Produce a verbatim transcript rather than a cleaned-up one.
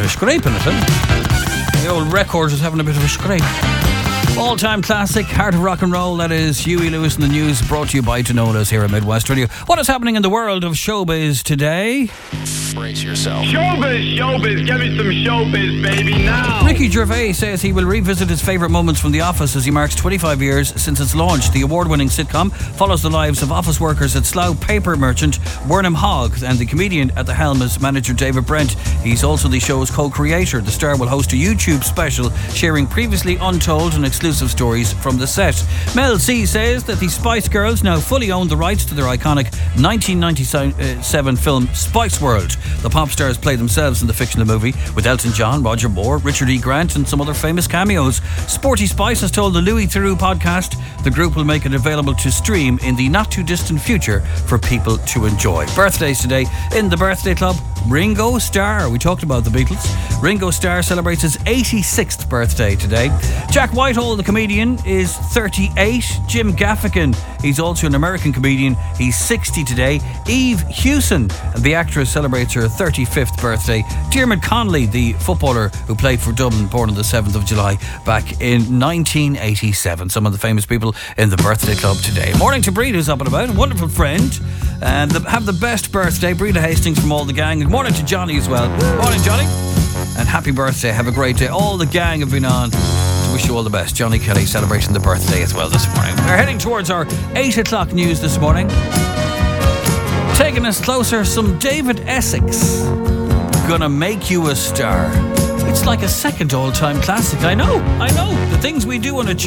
of a scrape in it, huh? The old record is having a bit of a scrape. All-time classic, Heart of Rock and Roll, that is Huey Lewis in the News, brought to you by Tanolas here at Midwest Radio. What is happening in the world of showbiz today? Brace yourself. Showbiz, showbiz, give me some showbiz, baby, now. Ricky Gervais says he will revisit his favourite moments from The Office as he marks twenty-five years since its launch. The award-winning sitcom follows the lives of office workers at Slough paper merchant Wernham Hogg, and the comedian at the helm is manager David Brent. He's also the show's co-creator. The star will host a YouTube special sharing previously untold and exclusive stories from the set. Mel C says that the Spice Girls now fully own the rights to their iconic nineteen ninety-seven film Spice World. The pop stars play themselves in the fictional movie with Elton John, Roger Moore, Richard E. Grant and some other famous cameos. Sporty Spice has told the Louis Theroux podcast the group will make it available to stream in the not too distant future for people to enjoy. Birthdays today in the Birthday Club. Ringo Starr, we talked about the Beatles. Ringo Starr celebrates his eighty-sixth birthday today. Jack Whitehall, the comedian, is thirty-eight. Jim Gaffigan, he's also an American comedian. He's sixty today. Eve Hewson, the actress, celebrates her thirty-fifth birthday. Diarmuid Connolly, the footballer who played for Dublin, born on the seventh of July back in nineteen eighty-seven. Some of the famous people in the Birthday Club today. Morning to Breed, who's up and about, a wonderful friend. And the, have the best birthday, Breda Hastings from all the gang. Good morning to Johnny as well. Morning, Johnny. And happy birthday. Have a great day. All the gang have been on to wish you all the best. Johnny Kelly celebrating the birthday as well this morning. We're heading towards our eight o'clock news this morning. Taking us closer, some David Essex. Gonna Make You a Star. It's like a second all-time classic. I know, I know. The things we do on a